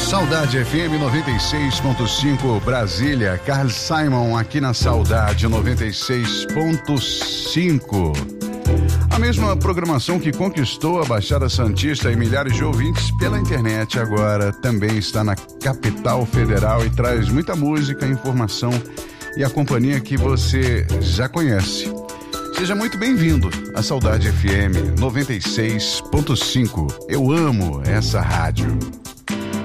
Saudade FM 96.5 Brasília, Carl Simon aqui na Saudade 96.5. A mesma programação que conquistou a Baixada Santista e milhares de ouvintes pela internet agora também está na capital federal e traz muita música, informação e a companhia que você já conhece. Seja muito bem-vindo à Saudade FM 96.5. Eu amo essa rádio.